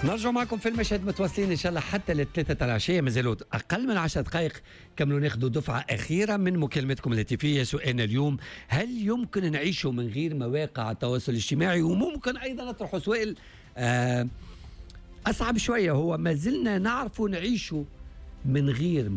نرجع معكم في المشهد متواصلين ان شاء الله حتى للثلاثة العشية. ما زالوا اقل من 10 دقائق كملوا ناخذوا دفعة اخيرة من مكالمتكم الهاتفية. سؤالنا اليوم: هل يمكن نعيش من غير مواقع التواصل الاجتماعي؟ وممكن ايضا نطرح سؤال اصعب شوية، هو ما زلنا نعرف نعيش من غير